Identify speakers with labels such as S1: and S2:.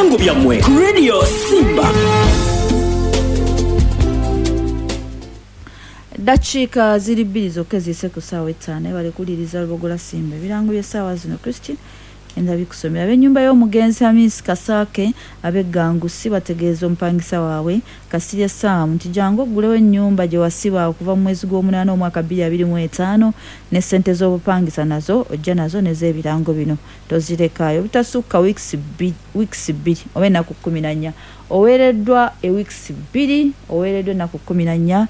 S1: ebirango byammwe ku Radio Simba.
S2: Dakiika ziri bbiri zokka ziyise ku ssaawa 5 bali kuliriza Lubogola Simba ebirango by'essaawa zino Christian endabi kusomera ab'ennyumba y'omugenzi Hamis Kasake ab'eggangusi bategeeza omupangisa waabwe Kasirye Sam nti jangu oggulewo ennyumba gye wasiba okuva mu mwezi gw'omunaana omwaka 2025 ne ssente z'obupangisa nazo ojja nazo n'ez'ebirango bino tozirekayo butasukka weeks 2 oba ennaku 14 oweereddwa weeks 2 oweereddwa ennaku 14